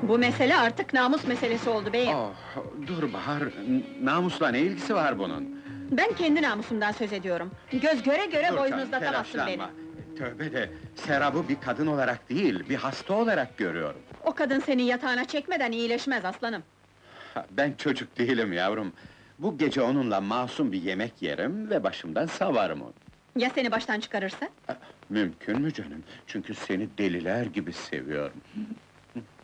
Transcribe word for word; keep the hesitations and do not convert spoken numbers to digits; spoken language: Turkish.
Bu mesele artık namus meselesi oldu beyim. Oh, dur Bahar, n- namusla ne ilgisi var bunun? Ben kendi namusumdan söz ediyorum. Göz göre göre Dur boynuzlatamazsın canım, beni. telaşlanma. Tövbe de, Serap'ı bir kadın olarak değil, bir hasta olarak görüyorum. O kadın seni yatağına çekmeden iyileşmez aslanım. Ha, ben çocuk değilim yavrum. Bu gece onunla masum bir yemek yerim ve başımdan savarım onu. Ya seni baştan çıkarırsa? Ah, mümkün mü canım? Çünkü seni deliler gibi seviyorum.